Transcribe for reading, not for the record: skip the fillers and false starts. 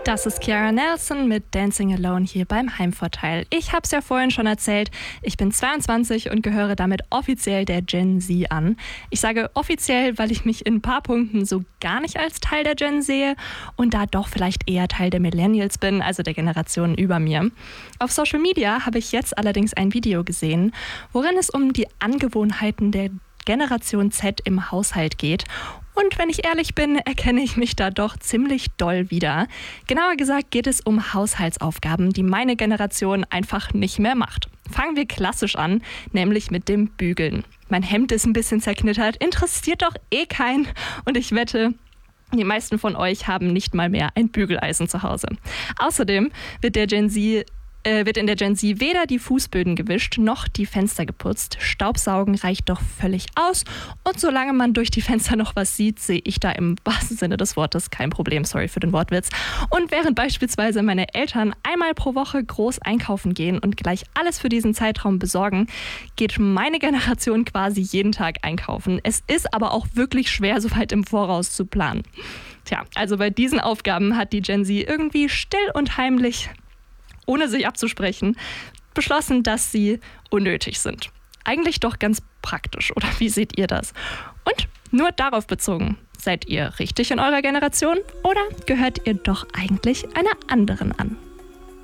Das ist Kiara Nelson mit Dancing Alone hier beim Heimvorteil. Ich habe es ja vorhin schon erzählt, ich bin 22 und gehöre damit offiziell der Gen Z an. Ich sage offiziell, weil ich mich in ein paar Punkten so gar nicht als Teil der Gen sehe und da doch vielleicht eher Teil der Millennials bin, also der Generation über mir. Auf Social Media habe ich jetzt allerdings ein Video gesehen, worin es um die Angewohnheiten der Generation Z im Haushalt geht. Und wenn ich ehrlich bin, erkenne ich mich da doch ziemlich doll wieder. Genauer gesagt geht es um Haushaltsaufgaben, die meine Generation einfach nicht mehr macht. Fangen wir klassisch an, nämlich mit dem Bügeln. Mein Hemd ist ein bisschen zerknittert, interessiert doch eh keinen. Und ich wette, die meisten von euch haben nicht mal mehr ein Bügeleisen zu Hause. Außerdem wird in der Gen Z weder die Fußböden gewischt, noch die Fenster geputzt. Staubsaugen reicht doch völlig aus. Und solange man durch die Fenster noch was sieht, sehe ich da im wahrsten Sinne des Wortes kein Problem. Sorry für den Wortwitz. Und während beispielsweise meine Eltern einmal pro Woche groß einkaufen gehen und gleich alles für diesen Zeitraum besorgen, geht meine Generation quasi jeden Tag einkaufen. Es ist aber auch wirklich schwer, so weit im Voraus zu planen. Tja, also bei diesen Aufgaben hat die Gen Z irgendwie still und heimlich, ohne sich abzusprechen, beschlossen, dass sie unnötig sind. Eigentlich doch ganz praktisch, oder wie seht ihr das? Und nur darauf bezogen, seid ihr richtig in eurer Generation oder gehört ihr doch eigentlich einer anderen an?